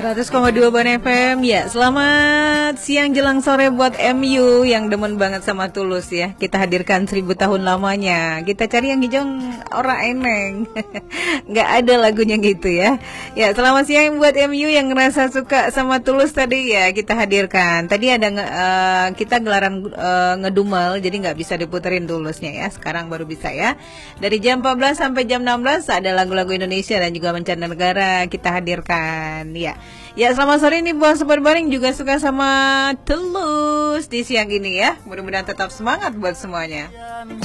100,2 Ban FM. Ya, selamat siang jelang sore buat MU yang demen banget sama Tulus ya. Kita hadirkan 1000 tahun lamanya. Kita cari yang hijau ora eneng. Nggak ada lagunya gitu ya. Ya, selamat siang buat MU yang ngerasa suka sama Tulus tadi ya. Kita hadirkan. Tadi ada kita gelaran ngedumel, jadi nggak bisa diputerin Tulusnya ya. Sekarang baru bisa ya. Dari jam 14 sampai jam 16 ada lagu-lagu Indonesia dan juga mancanegara kita hadirkan ya. Ya, selamat sore nih buat Sobat Baring juga suka sama Tulus di siang ini ya. Mudah-mudahan tetap semangat buat semuanya.